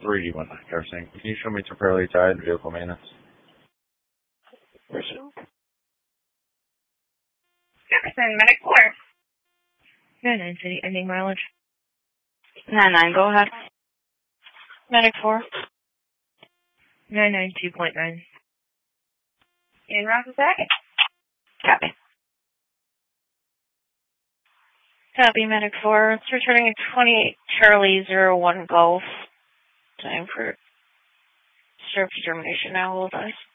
3D1 Nursing. Can you show me temporarily tied vehicle maintenance? Jefferson, Medic 4. 99 City, ending mileage. 99, go ahead. Medic 4. 992.9. In route to second. Copy. Copy, Medic 4. It's returning at 28 Charlie 01 Golf. Time for stroke determination now, hold on.